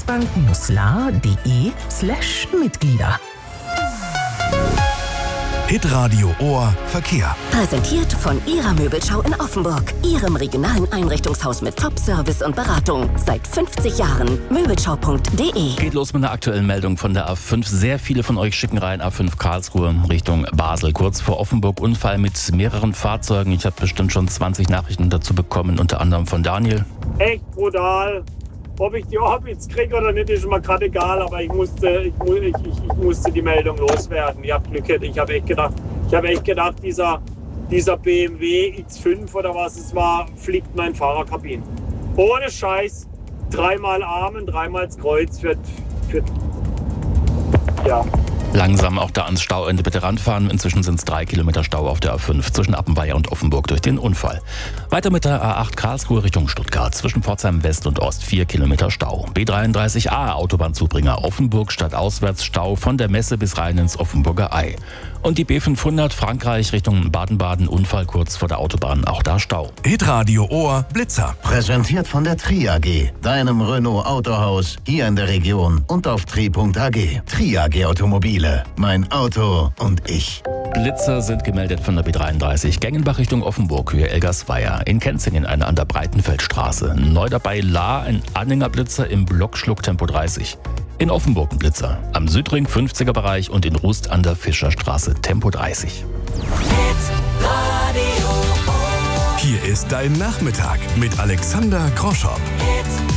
commerzbank-la.de/Mitglieder. Hitradio Ohr Verkehr. Präsentiert von Ihrer Möbelschau in Offenburg. Ihrem regionalen Einrichtungshaus mit Top-Service und Beratung. Seit 50 Jahren. Möbelschau.de. Geht los mit einer aktuellen Meldung von der A5. Sehr viele von euch schicken rein A5 Karlsruhe Richtung Basel. Kurz vor Offenburg Unfall mit mehreren Fahrzeugen. Ich habe bestimmt schon 20 Nachrichten dazu bekommen, unter anderem von Daniel. Echt brutal. Ob ich die Orbits kriege oder nicht, ist mir gerade egal, aber ich musste die Meldung loswerden. Ich habe Glück gehabt. Ich habe echt gedacht, dieser BMW X5 oder was es war, fliegt mein Fahrerkabin. Ohne Scheiß. 3-mal Armen, 3-mal das Kreuz für ja. Langsam auch da ans Stauende bitte ranfahren. Inzwischen sind es 3 Kilometer Stau auf der A5 zwischen Appenweier und Offenburg durch den Unfall. Weiter mit der A8 Karlsruhe Richtung Stuttgart. Zwischen Pforzheim West und Ost 4 Kilometer Stau. B33a Autobahnzubringer Offenburg stadtauswärts Stau von der Messe bis rein ins Offenburger Ei. Und die B500 Frankreich Richtung Baden-Baden Unfall kurz vor der Autobahn. Auch da Stau. Hitradio Ohr Blitzer. Präsentiert von der Tri AG, deinem Renault Autohaus hier in der Region und auf tri.ag. Tri AG Automobile. Mein Auto und ich. Blitzer sind gemeldet von der B33. Gengenbach Richtung Offenburg, Höhe Elgersweier. In Kenzingen eine an der Breitenfeldstraße. Neu dabei La, ein Anhängerblitzer im Blockschluck Tempo 30. In Offenburg ein Blitzer. Am Südring 50er Bereich und in Rust an der Fischerstraße Tempo 30. Hier ist dein Nachmittag mit Alexander Groschow.